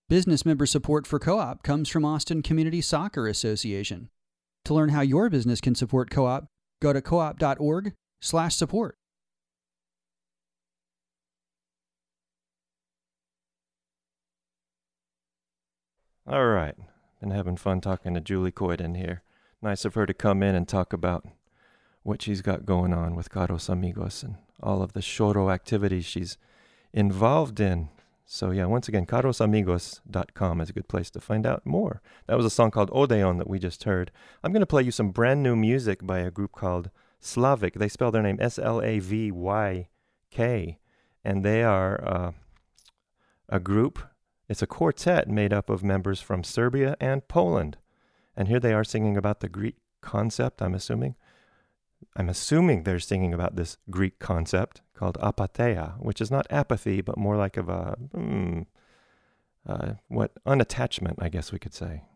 Business member support for Co-op comes from Austin Community Soccer Association. To learn how your business can support Co-op, go to coop.org/support. All right. Been having fun talking to Julie Coyden here. Nice of her to come in and talk about what she's got going on with Caros Amigos and all of the choro activities she's involved in. So yeah, once again, carosamigos.com is a good place to find out more. That was a song called Odeon that we just heard. I'm going to play you some brand new music by a group called Slavyk. They spell their name Slavyk, and they are a group. It's a quartet made up of members from Serbia and Poland. And here they are singing about the Greek concept, I'm assuming. I'm assuming they're singing about this Greek concept called apatheia, which is not apathy, but more like of a, unattachment, I guess we could say.